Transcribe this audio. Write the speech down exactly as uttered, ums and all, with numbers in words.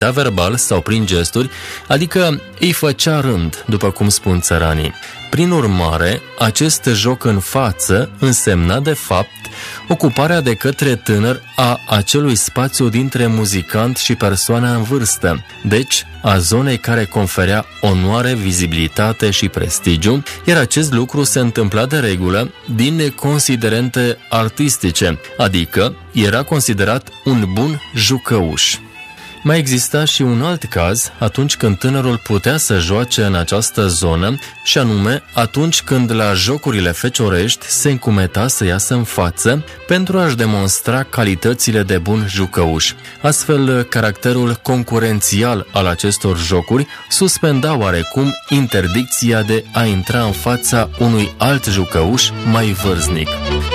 verbal sau prin gesturi, adică îi făcea rând, după cum spun țăranii. Prin urmare, acest joc în față însemna, de fapt, ocuparea de către tânăr a acelui spațiu dintre muzicant și persoana în vârstă, deci a zonei care conferea onoare, vizibilitate și prestigiu, iar acest lucru se întâmpla de regulă din considerente artistice, adică era considerat un bun jucăuș. Mai exista și un alt caz atunci când tânărul putea să joace în această zonă, și anume atunci când la jocurile feciorești se încumeta să iasă în față pentru a-și demonstra calitățile de bun jucăuș. Astfel, caracterul concurențial al acestor jocuri suspenda oarecum interdicția de a intra în fața unui alt jucăuș mai vârstnic.